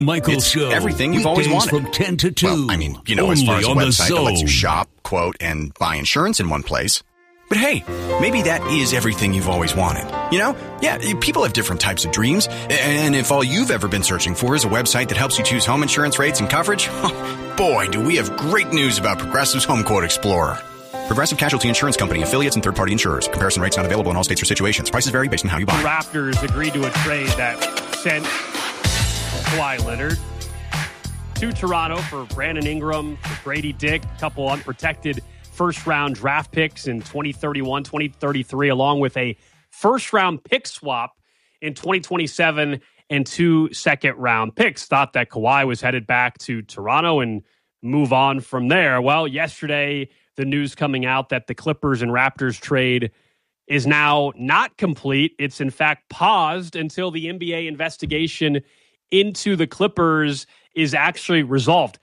Michael It's Show. everything you've always Weekdays wanted. from 10 to 2. Well, I mean, as far as a Only on the website that lets you Zone. shop, quote, and buy insurance in one place. But hey, maybe that is everything you've always wanted. Yeah, people have different types of dreams. And if all you've ever been searching for is a website that helps you choose home insurance rates and coverage, boy, do we have great news about Progressive's Home Quote Explorer. Progressive Casualty Insurance Company, affiliates, and third-party insurers. Comparison rates not available in all states or situations. Prices vary based on how you buy. The Raptors agreed to a trade that sent Kawhi Leonard to Toronto for Brandon Ingram, for Grady Dick, a couple unprotected first-round draft picks in 2031, 2033, along with a first-round pick swap in 2027 and 2 second-round picks. Thought that Kawhi was headed back to Toronto and move on from there. Well, yesterday, the news coming out that the Clippers and Raptors trade is now not complete. It's in fact paused until the NBA investigation into the Clippers is actually resolved.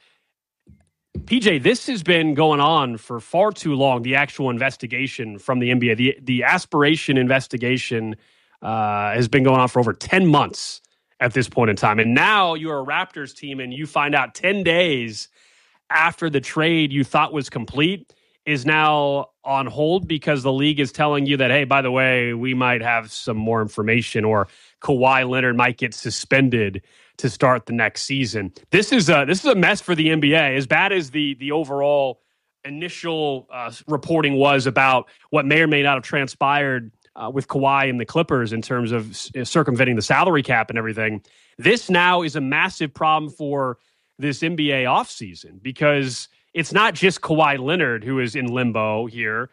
PJ, this has been going on for far too long, the actual investigation from the NBA. The aspiration investigation has been going on for over 10 months at this point in time. And now you're a Raptors team and you find out 10 days after the trade you thought was complete is now on hold because the league is telling you that, hey, by the way, we might have some more information or Kawhi Leonard might get suspended to start the next season. This is a mess for the NBA. As bad as the overall initial reporting was about what may or may not have transpired with Kawhi and the Clippers in terms of circumventing the salary cap and everything, this now is a massive problem for this NBA offseason because it's not just Kawhi Leonard who is in limbo here.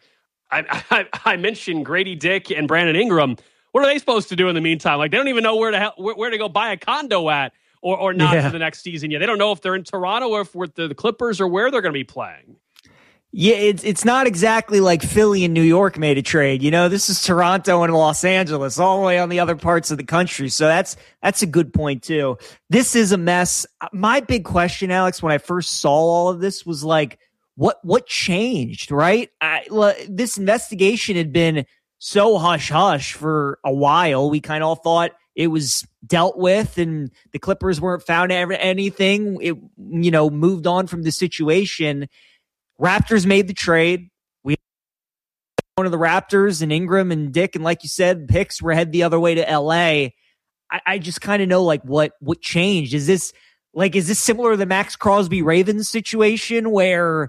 I mentioned Grady Dick and Brandon Ingram. What are they supposed to do in the meantime? Like, they don't even know where to go buy a condo at or not for the next season yet. They don't know if they're in Toronto or if we're the Clippers or where they're going to be playing. Yeah, it's not exactly like Philly and New York made a trade. This is Toronto and Los Angeles, all the way on the other parts of the country. So that's a good point too. This is a mess. My big question, Alex, when I first saw all of this was like, what changed, right? This investigation had been so hush-hush for a while. We kind of all thought it was dealt with and the Clippers weren't found anything. It, moved on from the situation. Raptors made the trade. We one of the Raptors and Ingram and Dick, and like you said, picks were head the other way to LA. I just kind of know like what changed. Is this similar to the Max Crosby Ravens situation where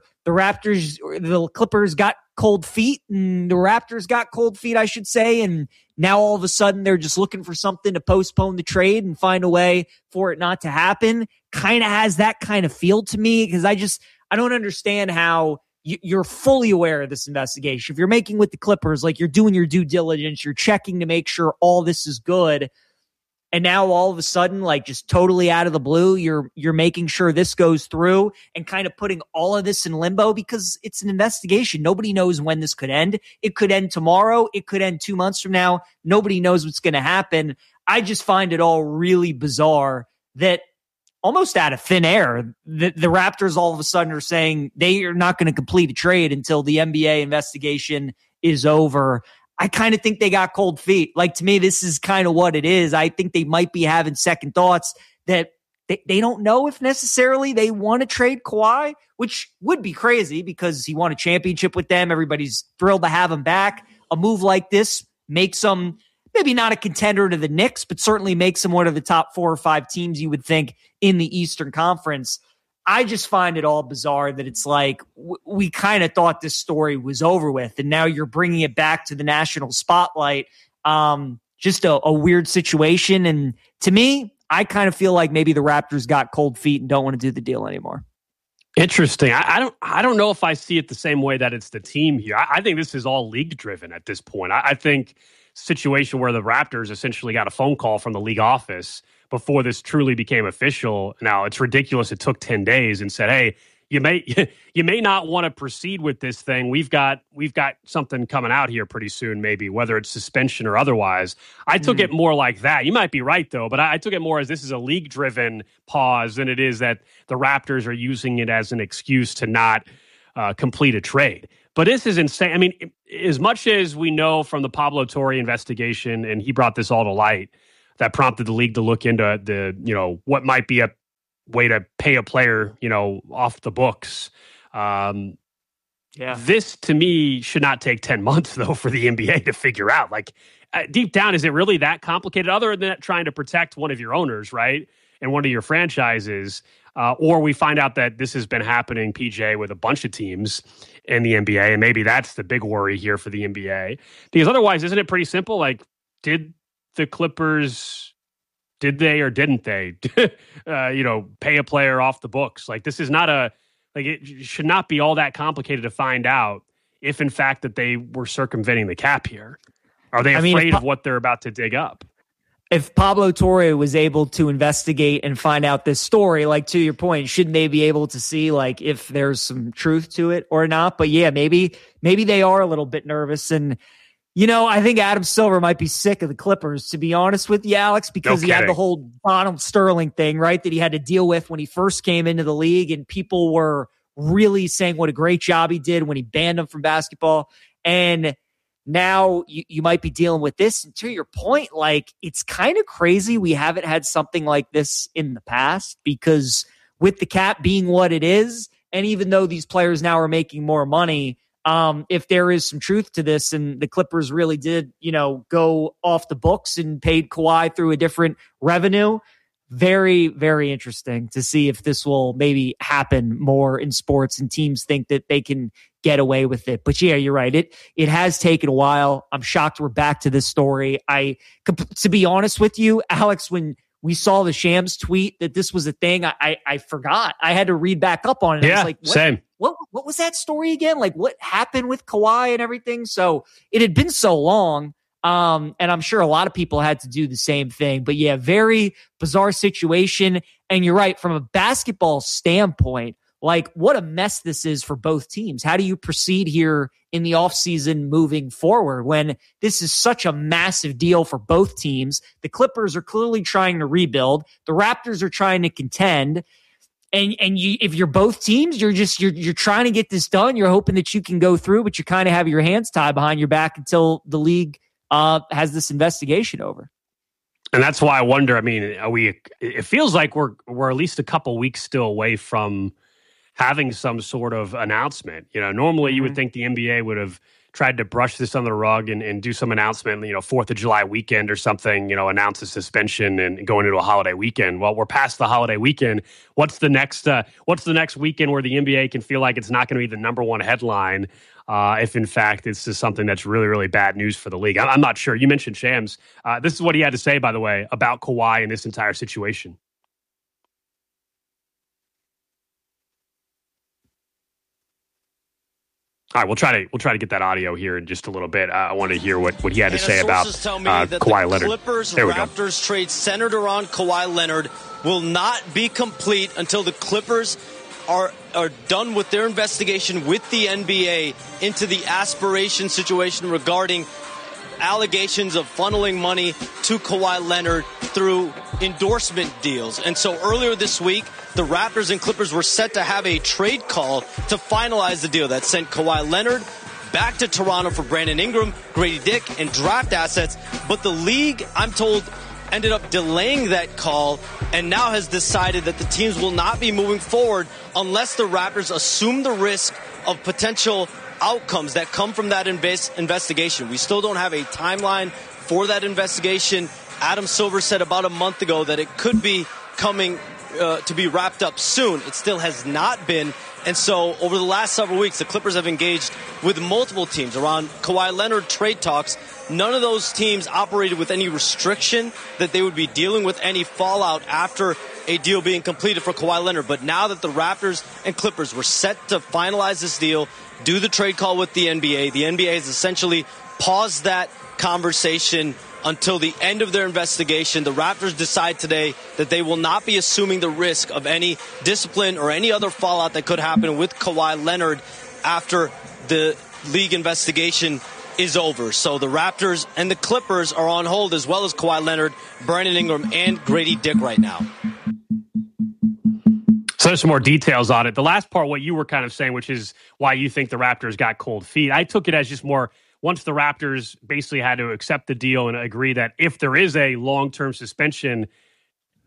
the Clippers got cold feet and the Raptors got cold feet, I should say, and now all of a sudden they're just looking for something to postpone the trade and find a way for it not to happen? Kind of has that kind of feel to me because I don't understand how you're fully aware of this investigation. If you're making with the Clippers, like you're doing your due diligence, you're checking to make sure all this is good. And now all of a sudden, like just totally out of the blue, you're making sure this goes through and kind of putting all of this in limbo because it's an investigation. Nobody knows when this could end. It could end tomorrow. It could end 2 months from now. Nobody knows what's going to happen. I just find it all really bizarre that almost out of thin air, the Raptors all of a sudden are saying they are not going to complete a trade until the NBA investigation is over. I kind of think they got cold feet. Like, to me, this is kind of what it is. I think they might be having second thoughts that they don't know if necessarily they want to trade Kawhi, which would be crazy because he won a championship with them. Everybody's thrilled to have him back. A move like this makes them maybe not a contender to the Knicks, but certainly makes them one of the top 4 or 5 teams you would think in the Eastern Conference. I just find it all bizarre that it's like we kind of thought this story was over with, and now you're bringing it back to the national spotlight. Just a weird situation. And to me, I kind of feel like maybe the Raptors got cold feet and don't want to do the deal anymore. Interesting. I don't know if I see it the same way that it's the team here. I think this is all league driven at this point. I think situation where the Raptors essentially got a phone call from the league office before this truly became official. Now, it's ridiculous. It took 10 days and said, hey, you may not want to proceed with this thing. We've got something coming out here pretty soon, maybe, whether it's suspension or otherwise. I took it more like that. You might be right, though, but I took it more as this is a league-driven pause than it is that the Raptors are using it as an excuse to not complete a trade. But this is insane. I mean, as much as we know from the Pablo Torre investigation, and he brought this all to light, that prompted the league to look into what might be a way to pay a player, off the books. This to me should not take 10 months though for the NBA to figure out. Like deep down, is it really that complicated? Other than trying to protect one of your owners, right, and one of your franchises, or we find out that this has been happening, PJ, with a bunch of teams in the NBA, and maybe that's the big worry here for the NBA. Because otherwise, isn't it pretty simple? Like, did the Clippers, did they or didn't they, pay a player off the books? Like, this is not it should not be all that complicated to find out if, in fact, that they were circumventing the cap here. Are they afraid of what they're about to dig up? If Pablo Torre was able to investigate and find out this story, like to your point, shouldn't they be able to see like if there's some truth to it or not? But yeah, maybe they are a little bit nervous. And, I think Adam Silver might be sick of the Clippers, to be honest with you, Alex, because he had the whole Donald Sterling thing, right, that he had to deal with when he first came into the league. And people were really saying what a great job he did when he banned him from basketball. And now you might be dealing with this. And to your point, like, it's kind of crazy we haven't had something like this in the past, because with the cap being what it is, and even though these players now are making more money, if there is some truth to this and the Clippers really did, go off the books and paid Kawhi through a different revenue, very, very interesting to see if this will maybe happen more in sports and teams think that they can get away with it. But yeah, you're right. It has taken a while. I'm shocked we're back to this story. To be honest with you, Alex, when we saw the Shams tweet that this was a thing, I forgot. I had to read back up on it. Yeah, I was like, same. What was that story again? Like, what happened with Kawhi and everything? So it had been so long. And I'm sure a lot of people had to do the same thing. But yeah, very bizarre situation. And you're right, from a basketball standpoint, like, what a mess this is for both teams. How do you proceed here in the offseason moving forward when this is such a massive deal for both teams? The Clippers are clearly trying to rebuild. The Raptors are trying to contend. And if you're both teams, you're trying to get this done. You're hoping that you can go through, but you kind of have your hands tied behind your back until the league has this investigation over. And that's why I wonder, it feels like we're at least a couple weeks still away from having some sort of announcement. Normally you would think the NBA would have tried to brush this under the rug and do some announcement, 4th of July weekend or something, announce a suspension and going into a holiday weekend. Well, we're past the holiday weekend. What's the next weekend where the NBA can feel like it's not going to be the number one headline if in fact it's just something that's really, really bad news for the league? I'm not sure. You mentioned Shams. This is what he had to say, by the way, about Kawhi and this entire situation. All right, we'll try to get that audio here in just a little bit. I want to hear what he had to say about Kawhi Leonard. Clippers-Raptors trade centered around Kawhi Leonard will not be complete until the Clippers are done with their investigation with the NBA into the aspiration situation regarding allegations of funneling money to Kawhi Leonard through endorsement deals. And so earlier this week, the Raptors and Clippers were set to have a trade call to finalize the deal that sent Kawhi Leonard back to Toronto for Brandon Ingram, Grady Dick, and draft assets. But the league, I'm told, ended up delaying that call and now has decided that the teams will not be moving forward unless the Raptors assume the risk of potential outcomes that come from that investigation. We still don't have a timeline for that investigation. Adam Silver said about a month ago that it could be coming to be wrapped up soon. It still has not been. And so over the last several weeks, the Clippers have engaged with multiple teams around Kawhi Leonard trade talks. None of those teams operated with any restriction that they would be dealing with any fallout after a deal being completed for Kawhi Leonard. But now that the Raptors and Clippers were set to finalize this deal, do the trade call with the NBA has essentially paused that conversation until the end of their investigation. The Raptors decide today that they will not be assuming the risk of any discipline or any other fallout that could happen with Kawhi Leonard after the league investigation is over. So the Raptors and the Clippers are on hold, as well as Kawhi Leonard, Brandon Ingram, and Grady Dick right now. So there's some more details on it. The last part, what you were kind of saying, which is why you think the Raptors got cold feet. I took it as just more once the Raptors basically had to accept the deal and agree that if there is a long-term suspension,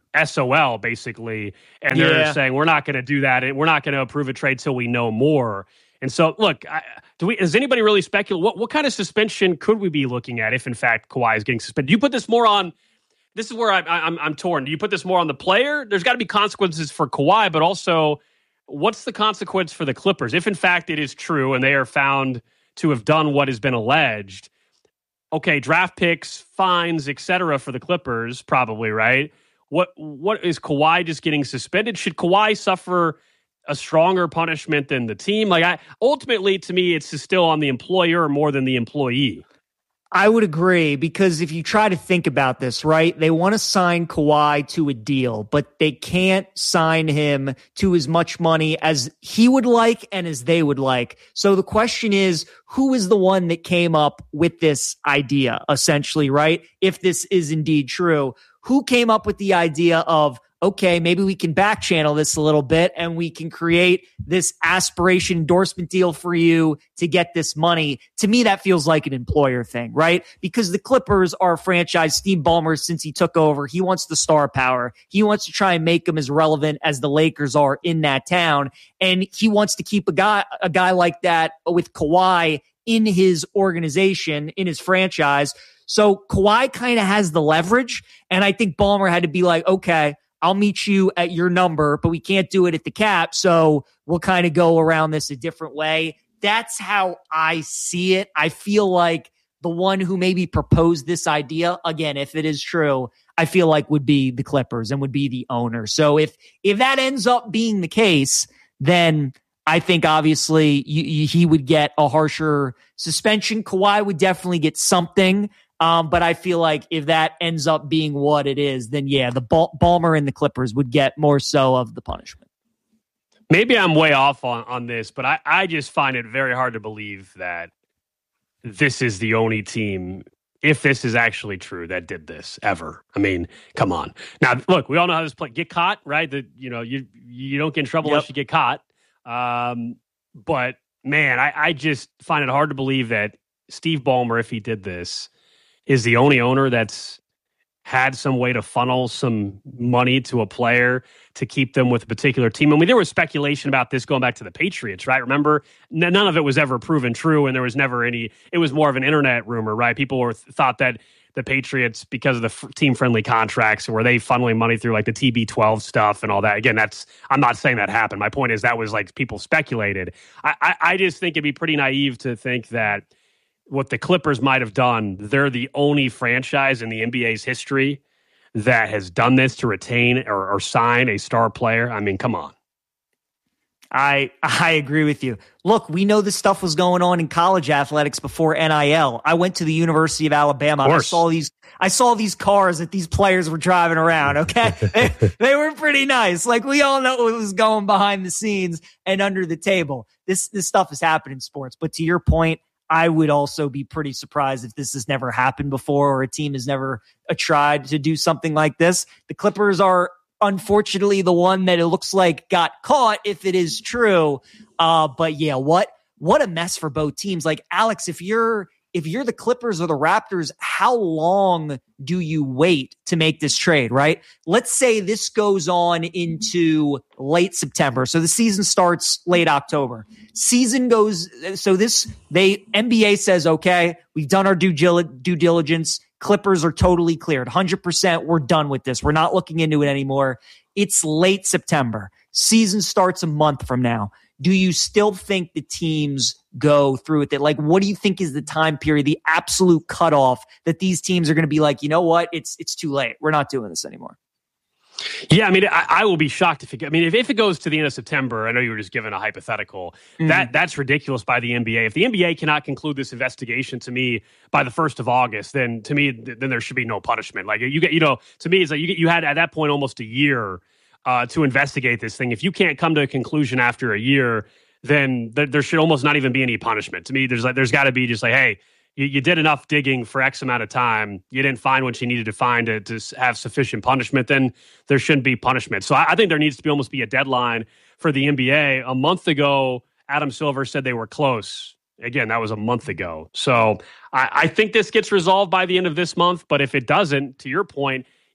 SOL basically, and they're saying we're not going to do that, and we're not going to approve a trade till we know more. And so, look, does anybody really speculate what kind of suspension could we be looking at if, in fact, Kawhi is getting suspended? Do you put this more on? This is where I'm torn. Do you put this more on the player? There's got to be consequences for Kawhi, but also, what's the consequence for the Clippers if, in fact, it is true and they are found to have done what has been alleged? Okay, draft picks, fines, etc. for the Clippers, probably, right? What is Kawhi just getting suspended? Should Kawhi suffer a stronger punishment than the team? Ultimately, to me, it's still on the employer more than the employee. I would agree, because if you try to think about this, right, they want to sign Kawhi to a deal, but they can't sign him to as much money as he would like and as they would like. So the question is, who is the one that came up with this idea, essentially, right? If this is indeed true, who came up with the idea of, okay, maybe we can back channel this a little bit and we can create this aspiration endorsement deal for you to get this money? To me, that feels like an employer thing, right? Because the Clippers are a franchise. Steve Ballmer, since he took over, he wants the star power. He wants to try and make them as relevant as the Lakers are in that town. And he wants to keep a guy like that with Kawhi in his organization, in his franchise. So Kawhi kind of has the leverage. And I think Ballmer had to be like, okay, I'll meet you at your number, but we can't do it at the cap. So we'll kind of go around this a different way. That's how I see it. I feel like the one who maybe proposed this idea, again, if it is true, I feel like would be the Clippers and would be the owner. So if that ends up being the case, then I think obviously he would get a harsher suspension. Kawhi would definitely get something. But I feel like if that ends up being what it is, then yeah, the Ballmer and the Clippers would get more so of the punishment. Maybe I'm way off on this, but I just find it very hard to believe that this is the only team, if this is actually true, that did this ever. I mean, come on. Now, look, we all know how this play. Get caught, right? You don't get in trouble unless you get caught. But man, I just find it hard to believe that Steve Ballmer, if he did this, is the only owner that's had some way to funnel some money to a player to keep them with a particular team. I mean, there was speculation about this going back to the Patriots, right? Remember, none of it was ever proven true, and there was never any. It was more of an internet rumor, right? People thought that the Patriots, because of the team-friendly contracts, were they funneling money through like the TB12 stuff and all that. Again, I'm not saying that happened. My point is that was like people speculated. I just think it'd be pretty naive to think that what the Clippers might have done, they're the only franchise in the NBA's history that has done this to retain or sign a star player. I mean, come on. I agree with you. Look, we know this stuff was going on in college athletics before NIL. I went to the University of Alabama. I saw these cars that these players were driving around. Okay. they were pretty nice. Like, we all know what was going behind the scenes and under the table. This stuff has happened in sports. But to your point, I would also be pretty surprised if this has never happened before or a team has never tried to do something like this. The Clippers are unfortunately the one that it looks like got caught, if it is true. But yeah, what a mess for both teams. Like, Alex, if you're the Clippers or the Raptors, how long do you wait to make this trade, right? Let's say this goes on into late September. So the season starts late October. NBA says, okay, we've done our due diligence. Clippers are totally cleared. 100%. We're done with this. We're not looking into it anymore. It's late September. Season starts a month from now. Do you still think the teams go through with it? Like, what do you think is the time period, the absolute cutoff that these teams are going to be like, you know what? It's too late. We're not doing this anymore. Yeah, I mean, I will be shocked if it goes to the end of September. I know you were just given a hypothetical. That's ridiculous by the NBA. If the NBA cannot conclude this investigation, to me, by the 1st of August, then there should be no punishment. Like, to me, it's like you had at that point almost a year to investigate this thing. If you can't come to a conclusion after a year, then there should almost not even be any punishment. To me, there's got to be just like, hey, you did enough digging for X amount of time. You didn't find what you needed to find to have sufficient punishment. Then there shouldn't be punishment. So I think there needs to almost be a deadline for the NBA. A month ago, Adam Silver said they were close. Again, that was a month ago. So I think this gets resolved by the end of this month. But if it doesn't, to your point,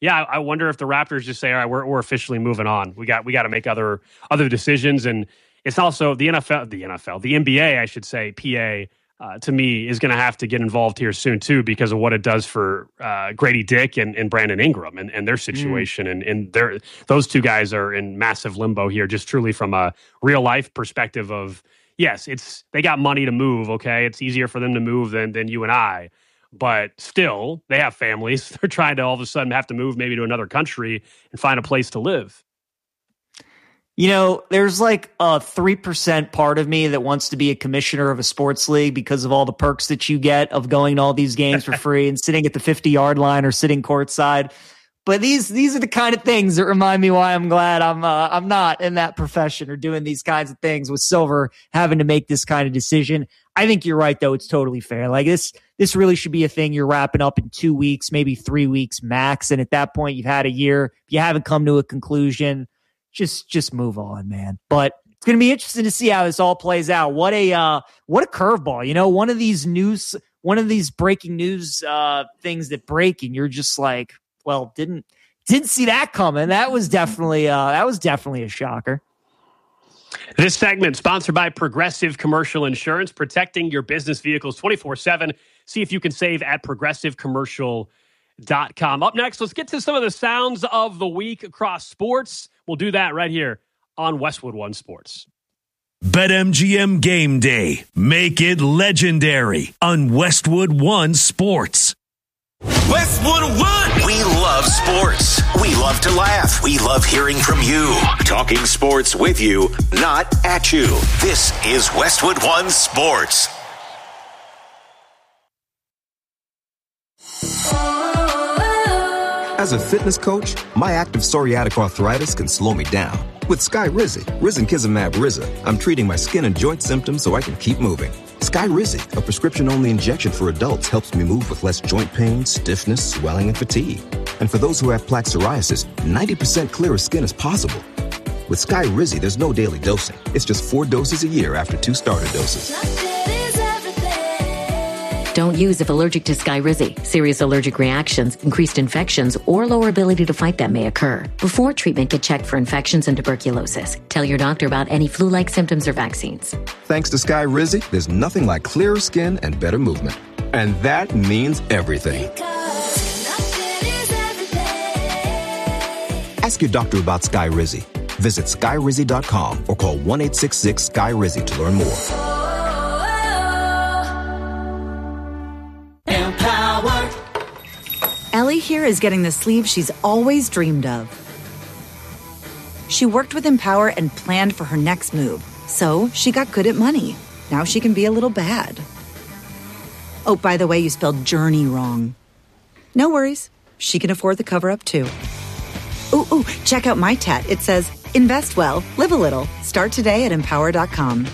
I wonder if the Raptors just say, all right, we're officially moving on. We got to make other decisions. And it's also the NBA, I should say, PA, to me, is going to have to get involved here soon, too, because of what it does for Grady Dick and Brandon Ingram and their situation. And those two guys are in massive limbo here, just truly from a real-life perspective of, yes, they got money to move, okay? It's easier for them to move than you and I. But still, they have families. They're trying to all of a sudden have to move maybe to another country and find a place to live. You know, there's like a 3% part of me that wants to be a commissioner of a sports league because of all the perks that you get of going to all these games for free and sitting at the 50-yard line or sitting courtside. But these are the kind of things that remind me why I'm glad I'm not in that profession or doing these kinds of things with Silver having to make this kind of decision. I think you're right, though. It's totally fair. Like this really should be a thing you're wrapping up in 2 weeks, maybe 3 weeks max. And at that point, you've had a year. If you haven't come to a conclusion, just move on, man. But it's going to be interesting to see how this all plays out. What a curveball. You know, one of these breaking news things that break, and you're just like, well, didn't see that coming. That was definitely a shocker. This segment sponsored by Progressive Commercial Insurance, protecting your business vehicles 24/7. See if you can save at progressivecommercial.com. Up next, let's get to some of the sounds of the week across sports. We'll do that right here on Westwood One Sports. BetMGM Game Day. Make it legendary on Westwood One Sports. Westwood One. We love sports. We love to laugh. We love hearing from you. Talking sports with you, not at you. This is Westwood One Sports. As a fitness coach, my active psoriatic arthritis can slow me down. With Skyrizi, risankizumab Riza, I'm treating my skin and joint symptoms so I can keep moving. Skyrizi, a prescription-only injection for adults, helps me move with less joint pain, stiffness, swelling, and fatigue. And for those who have plaque psoriasis, 90% clearer skin is possible. With Skyrizi, there's no daily dosing. It's just 4 doses a year after 2 starter doses. Don't use if allergic to Skyrizi. Serious allergic reactions, increased infections, or lower ability to fight them may occur. Before treatment, get checked for infections and tuberculosis. Tell your doctor about any flu-like symptoms or vaccines. Thanks to Skyrizi, there's nothing like clearer skin and better movement. And that means everything. Ask your doctor about Skyrizi. Visit Skyrizi.com or call 1-866-SKY-RIZI to learn more. Ellie here is getting the sleeve she's always dreamed of. She worked with Empower and planned for her next move, so she got good at money. Now she can be a little bad. Oh, by the way, you spelled journey wrong. No worries. She can afford the cover-up, too. Ooh, check out my tat. It says, invest well, live a little. Start today at Empower.com.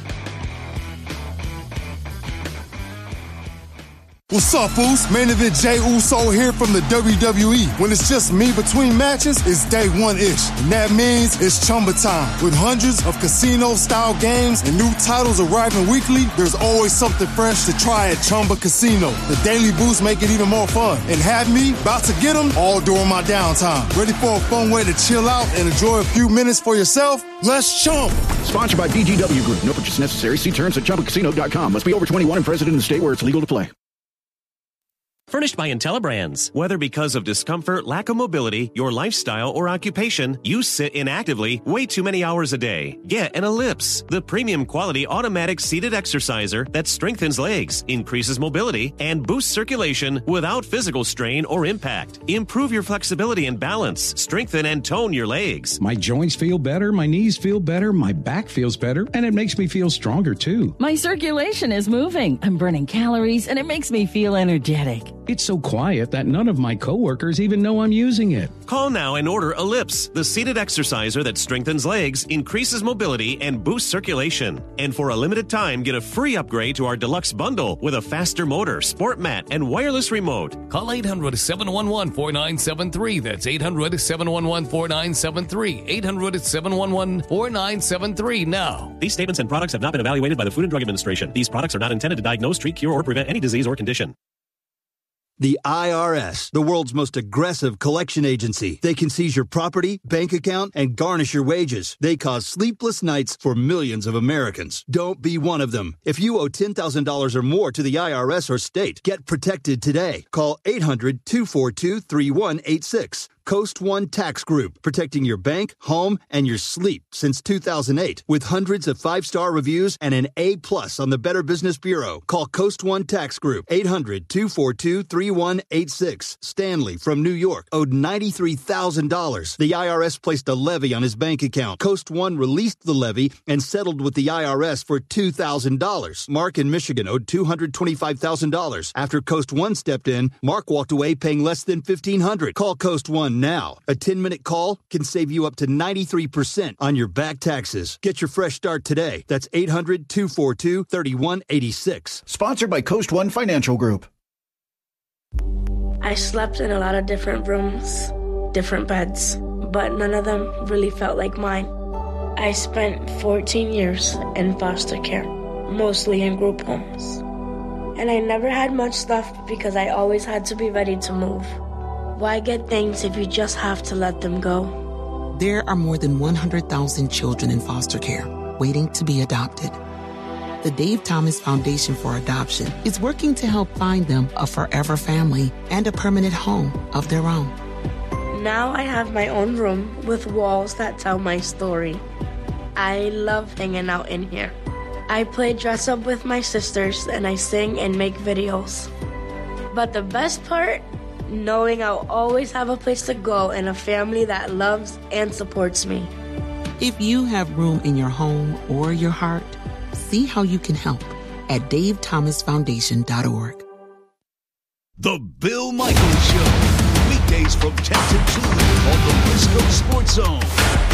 What's up, Foos? Main event Jey Uso here from the WWE. When it's just me between matches, it's day one-ish. And that means it's Chumba time. With hundreds of casino-style games and new titles arriving weekly, there's always something fresh to try at Chumba Casino. The daily boosts make it even more fun. And have me about to get them all during my downtime. Ready for a fun way to chill out and enjoy a few minutes for yourself? Let's Chumba. Sponsored by BGW Group. No purchase necessary. See terms at ChumbaCasino.com. Must be over 21 and present in the state where it's legal to play. Furnished by IntelliBrands. Whether because of discomfort, lack of mobility, your lifestyle, or occupation, you sit inactively way too many hours a day. Get an Ellipse, the premium quality automatic seated exerciser that strengthens legs, increases mobility, and boosts circulation without physical strain or impact. Improve your flexibility and balance. Strengthen and tone your legs. My joints feel better, my knees feel better, my back feels better, and it makes me feel stronger too. My circulation is moving. I'm burning calories, and it makes me feel energetic. It's so quiet that none of my coworkers even know I'm using it. Call now and order Ellipse, the seated exerciser that strengthens legs, increases mobility, and boosts circulation. And for a limited time, get a free upgrade to our deluxe bundle with a faster motor, sport mat, and wireless remote. Call 800-711-4973. That's 800-711-4973. 800-711-4973 now. These statements and products have not been evaluated by the Food and Drug Administration. These products are not intended to diagnose, treat, cure, or prevent any disease or condition. The IRS, the world's most aggressive collection agency. They can seize your property, bank account, and garnish your wages. They cause sleepless nights for millions of Americans. Don't be one of them. If you owe $10,000 or more to the IRS or state, get protected today. Call 800-242-3186. Coast One Tax Group, protecting your bank, home, and your sleep since 2008. With hundreds of 5-star reviews and an A+ on the Better Business Bureau. Call Coast One Tax Group, 800-242-3186. Stanley from New York owed $93,000. The IRS placed a levy on his bank account. Coast One released the levy and settled with the IRS for $2,000. Mark in Michigan owed $225,000. After Coast One stepped in, Mark walked away paying less than $1,500. Call Coast One now. A 10-minute call can save you up to 93% on your back taxes. Get your fresh start today. That's 800-242-3186. Sponsored by Coast One Financial Group. I slept in a lot of different rooms, different beds, but none of them really felt like mine. I spent 14 years in foster care, mostly in group homes. And I never had much stuff because I always had to be ready to move. Why get things if you just have to let them go? There are more than 100,000 children in foster care waiting to be adopted. The Dave Thomas Foundation for Adoption is working to help find them a forever family and a permanent home of their own. Now I have my own room with walls that tell my story. I love hanging out in here. I play dress up with my sisters and I sing and make videos. But the best part? Knowing I'll always have a place to go and a family that loves and supports me. If you have room in your home or your heart, see how you can help at davethomasfoundation.org. The Bill Michaels Show. Weekdays from 10 to 2 on the Frisco Sports Zone.